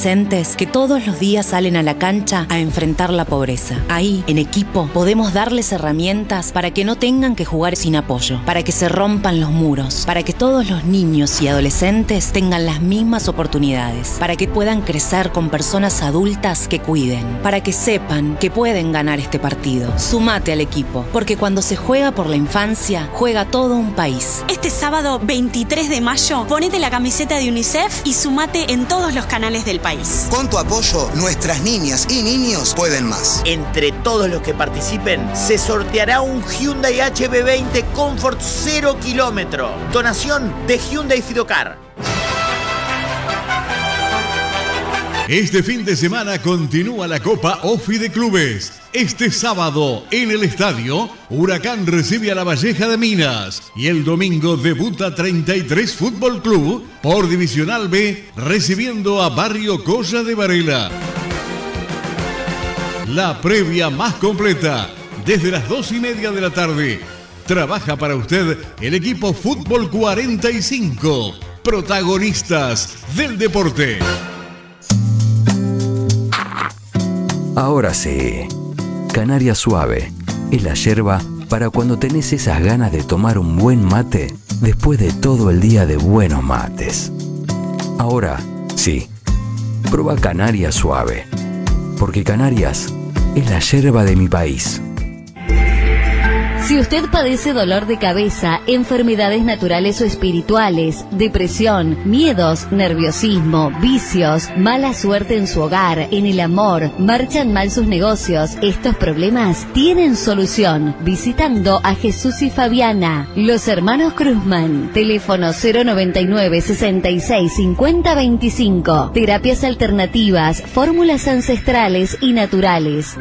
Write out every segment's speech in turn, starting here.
adolescentes que todos los días salen a la cancha a enfrentar la pobreza. Ahí, en equipo, podemos darles herramientas para que no tengan que jugar sin apoyo, para que se rompan los muros, para que todos los niños y adolescentes tengan las mismas oportunidades, para que puedan crecer con personas adultas que cuiden, para que sepan que pueden ganar este partido. Sumate al equipo, porque cuando se juega por la infancia, juega todo un país. Este sábado 23 de mayo, ponete la camiseta de UNICEF y sumate en todos los canales del país. Con tu apoyo, nuestras niñas y niños pueden más. Entre todos los que participen, se sorteará un Hyundai HB20 Comfort 0 kilómetro. Donación de Hyundai Fidocar. Este fin de semana continúa la Copa OFI de Clubes. Este sábado, en el estadio, Huracán recibe a La Valleja de Minas. Y el domingo debuta 33 Fútbol Club por Divisional B, recibiendo a Barrio Colla de Varela. La previa más completa, desde las 2:30 de la tarde. Trabaja para usted el equipo Fútbol 45, protagonistas del deporte. Ahora sí, Canaria Suave es la yerba para cuando tenés esas ganas de tomar un buen mate después de todo el día de buenos mates. Ahora sí, prueba Canaria Suave, porque Canarias es la yerba de mi país. Si usted padece dolor de cabeza, enfermedades naturales o espirituales, depresión, miedos, nerviosismo, vicios, mala suerte en su hogar, en el amor, marchan mal sus negocios, estos problemas tienen solución visitando a Jesús y Fabiana, los hermanos Cruzman. Teléfono 099 66 50 25. Terapias alternativas, fórmulas ancestrales y naturales.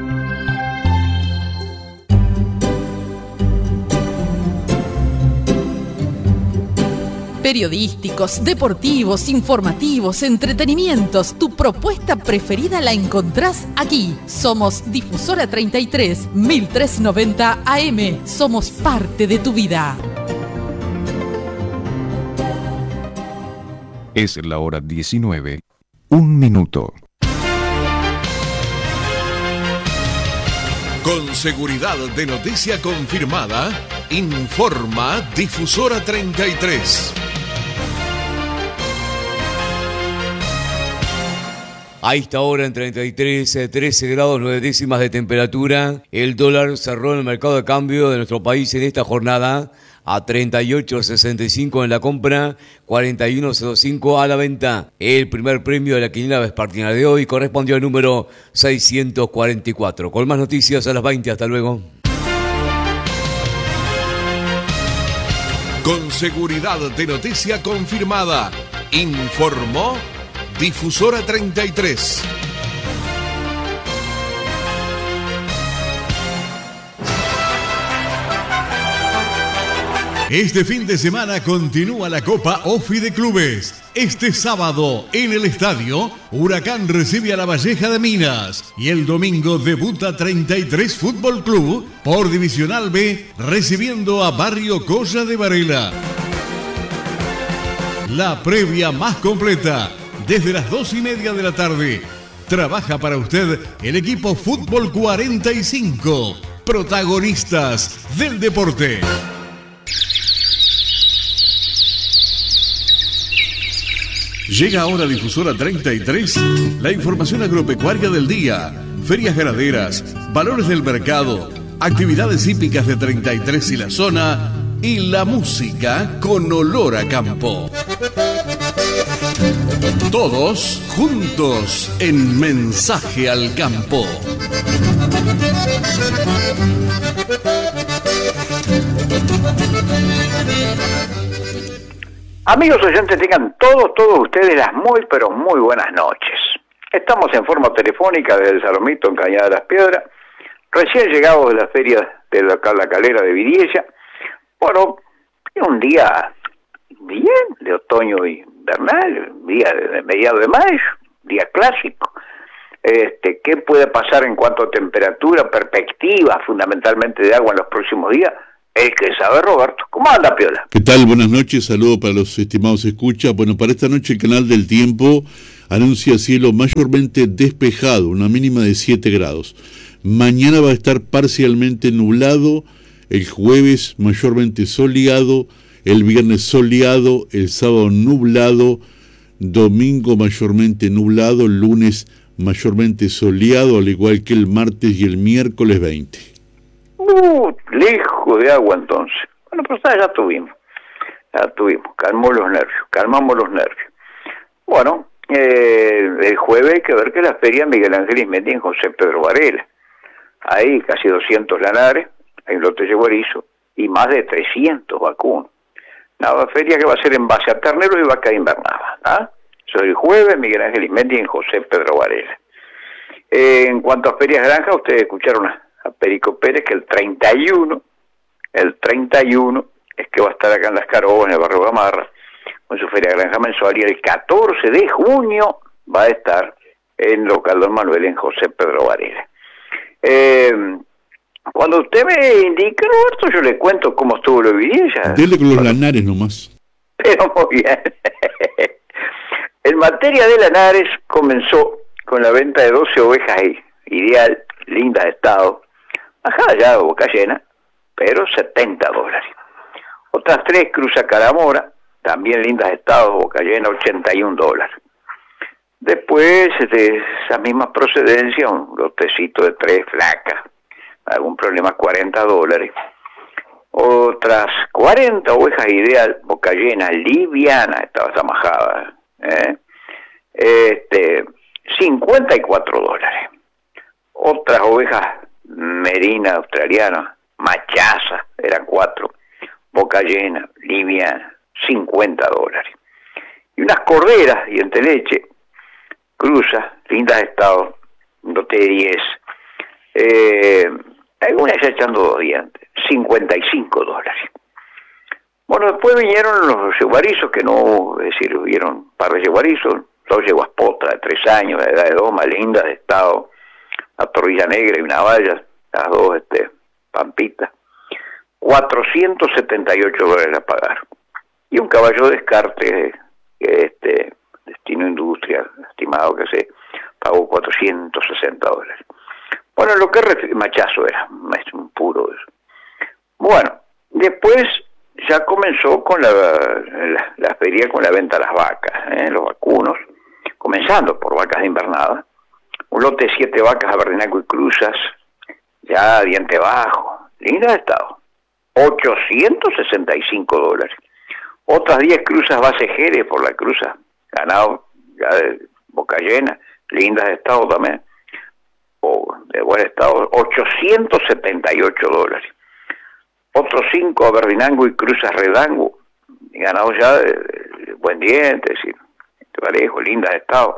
Periodísticos, deportivos, informativos, entretenimientos. Tu propuesta preferida la encontrás aquí. Somos Difusora 33, 1390 AM. Somos parte de tu vida. Es la hora 19, 1 minuto. Con seguridad de noticia confirmada, informa Difusora 33. A esta hora en 33, 13 grados 9 décimas de temperatura, el dólar cerró en el mercado de cambio de nuestro país en esta jornada a 38.65 en la compra, 41.05 a la venta. El primer premio de la quiniela vespertina de hoy correspondió al número 644. Con más noticias a las 20, hasta luego. Con seguridad de noticia confirmada, informó Difusora 33. Este fin de semana continúa la Copa OFI de Clubes. Este sábado, en el estadio, Huracán recibe a La Valleja de Minas. Y el domingo debuta 33 Fútbol Club por Divisional B, recibiendo a Barrio Colla de Varela. La previa más completa, desde las 2:30 de la tarde. Trabaja para usted el equipo Fútbol 45, protagonistas del deporte. Llega ahora a Difusora 33 la información agropecuaria del día, ferias ganaderas, valores del mercado, actividades hípicas de 33 y la zona y la música con olor a campo. Todos juntos en Mensaje al Campo. Amigos oyentes, tengan todos ustedes las muy, pero muy buenas noches. Estamos en forma telefónica desde el Salomito, en Cañada de las Piedras, recién llegados de la feria de la Calera de Vidiella. Bueno, un día bien, de otoño invernal, día de mediados de mayo, día clásico. ¿Qué puede pasar en cuanto a temperatura, perspectiva, fundamentalmente de agua en los próximos días? El que sabe, Roberto. ¿Cómo anda, Piola? ¿Qué tal? Buenas noches, saludos para los estimados escuchas. Bueno, para esta noche el Canal del Tiempo anuncia cielo mayormente despejado, una mínima de 7 grados. Mañana va a estar parcialmente nublado, el jueves mayormente soleado, el viernes soleado, el sábado nublado, domingo mayormente nublado, el lunes mayormente soleado, al igual que el martes y el miércoles 20. Lejos de agua entonces. Bueno, pues ya tuvimos, calmamos los nervios. Bueno, el jueves hay que ver que la feria Miguel Ángel Ismendi en José Pedro Varela. Hay casi 200 lanares, hay un lote de guarizo y más de 300 vacunos. Una feria que va a ser en base a ternero y vaca invernada. ¿Ah? Eso el jueves, Miguel Ángel Ismendi en José Pedro Varela. En cuanto a ferias granjas, ustedes escucharon a Perico Pérez que el 31 es que va a estar acá en Las Carobas, en el barrio Gamarra, con su feria granja mensual, y el 14 de junio va a estar en local Don Manuel en José Pedro Varela. Cuando usted me indica, Roberto, yo le cuento cómo estuvo la evidencia. Dele con los lanares nomás. Pero muy bien. En materia de lanares, comenzó con la venta de 12 ovejas ideal, lindas de estado, bajadas ya de boca llena, pero $70. Otras 3 cruza Caramora, también lindas de estado, boca llena, $81. Después de esa misma procedencia, un lotecito de 3 flacas, algún problema, $40. Otras 40 ovejas ideal, boca llena, liviana, estaba zamajada, $54. Otras ovejas merina australiana, machaza, eran 4, boca llena, liviana, $50. Y unas corderas, diente leche, cruza, lindas de estado, un lote de 10, algunas ya echando 2 dientes, $55. Bueno, después vinieron los yeguarizos, que no, es decir, hubieron un par de yeguarizos, 2 yeguas potras de 3 años, de edad de doma, lindas de estado, una torrilla negra y una valla, las 2 pampitas, $478 a pagar. Y un caballo de descarte, Destino Industria, estimado que se pagó $460. Bueno, lo que machazo era, un puro eso. Bueno, después ya comenzó con la feria con la venta de las vacas, los vacunos, comenzando por vacas de invernada, un lote de 7 vacas Aberdinaco y cruzas, ya diente bajo, linda de estado, $865. Otras 10 cruzas base Jerez por la cruza, ganado ya de boca llena, lindas de estado también, o de buen estado, $878. Otros 5 Aberdinango y cruzas Redango, ganado ya de buen diente, es decir, parejo, lindas de estado,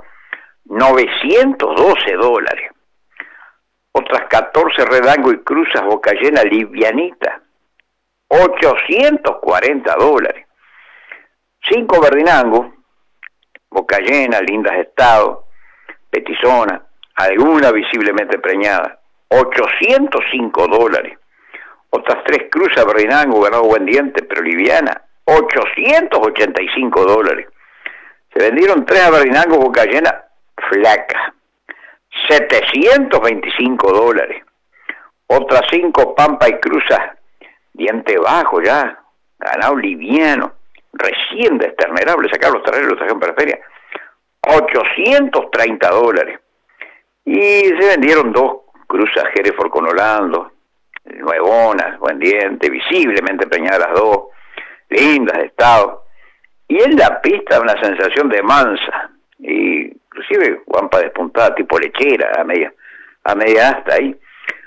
$912. Otras 14 Redango y cruzas boca llena livianita, $840. 5 Verdinango, boca llena, lindas de estado, petizona, alguna visiblemente preñada, $805. Otras 3 cruzas Verdinango, ganado buen diente, pero liviana, $885. Se vendieron 3 Verdinango boca llena, flaca, $725. Otras 5 Pampa y cruzas, diente bajo ya, ganado liviano, recién desternerable, sacar los terneros, los trajeron para la feria, $830. Y se vendieron 2 cruzas Hereford con Orlando, nuevonas, buen diente, visiblemente preñadas las 2, lindas de estado. Y en la pista una sensación de mansa, y inclusive guampa despuntada tipo lechera, a media asta ahí,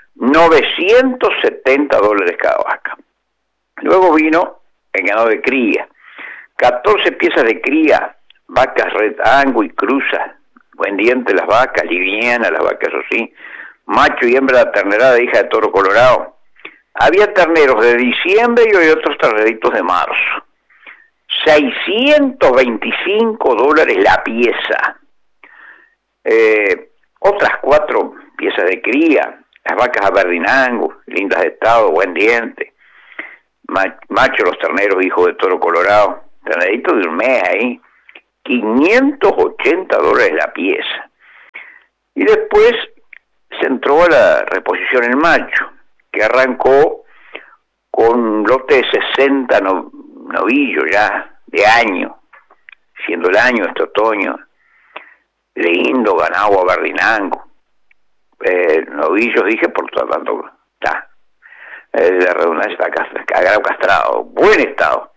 $970 cada vaca. Luego vino el ganado de cría, 14 piezas de cría, vacas redango y cruzas, buen diente las vacas, livianas las vacas, eso sí, macho y hembra ternerada de hija de toro colorado. Había terneros de diciembre y otros terneritos de marzo. $625 la pieza. Otras 4 piezas de cría, las vacas Aberdinango, lindas de estado, buen diente. Macho los terneros, hijos de toro colorado, terneritos de un mes ahí, $580 la pieza. Y después se entró a la reposición en macho, que arrancó con un lote de 60 novillos ya de año, siendo el año este otoño, lindo ganado aberdinango, novillos dije por tanto, está, la redundancia está ganado castrado, buen estado,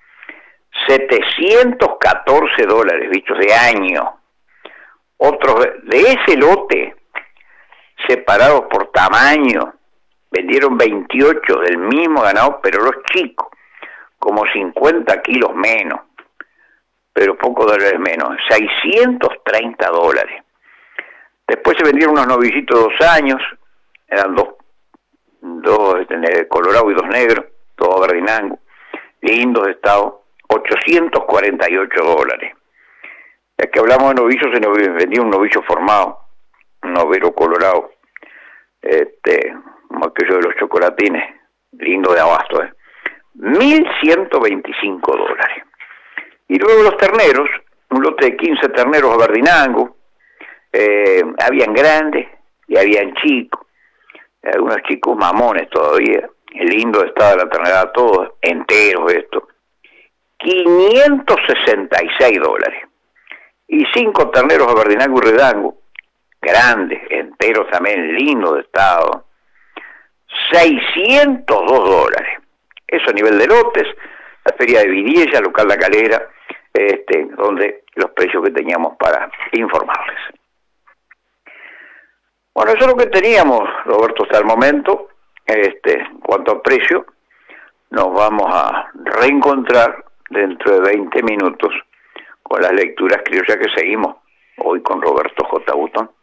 $714 bichos de año. Otros de ese lote, separados por tamaño, vendieron 28 del mismo ganado, pero los chicos, como 50 kilos menos, pero pocos dólares menos, $630. Después se vendieron unos novillitos de 2 años, eran dos colorado y 2 negros, todo aberdinango, lindos de estado, $848. Ya que hablamos de novillos, se nos vendía un novillo formado, un novero colorado, como aquello de los chocolatines, lindo de abasto, $1.125. Y luego los terneros, un lote de 15 terneros aberdinango, habían grandes y habían chicos, algunos chicos mamones todavía, el lindo estado de la ternera, todos enteros esto, $566. Y 5 terneros aberdinango y redango, grandes, enteros también, lindos de estado, $602. Eso a nivel de lotes, la feria de Vidiella, local La Calera, donde los precios que teníamos para informarles. Bueno, eso es lo que teníamos, Roberto, hasta el momento. En cuanto a precio, nos vamos a reencontrar dentro de 20 minutos con las lecturas criollas que seguimos hoy con Roberto J. Butón.